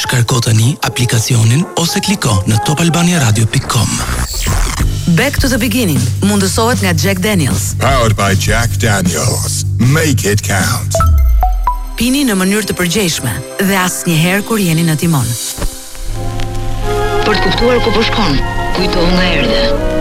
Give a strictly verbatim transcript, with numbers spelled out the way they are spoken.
Shkarko tani aplikacionin ose kliko në top albania radio dot com. Back to the beginning mundësohet nga Jack Daniels. Powered by Jack Daniels. Make it count. Pini në mënyrë të përgjegjshme dhe asnjëherë kur jeni në timon. Për të kuptuar ku po shkon, kujto nga erdhe.